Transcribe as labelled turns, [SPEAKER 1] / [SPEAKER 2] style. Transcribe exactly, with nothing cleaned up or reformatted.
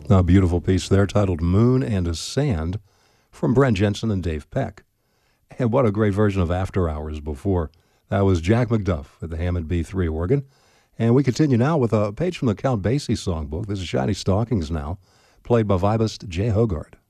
[SPEAKER 1] A beautiful piece there titled Moon and Sand from Brent Jensen and Dave Peck. And what a great version of After Hours before. That was Jack McDuff at the Hammond B three organ. And we continue now with a page from the Count Basie songbook. This is Shiny Stockings now, played by vibist Jay Hogard.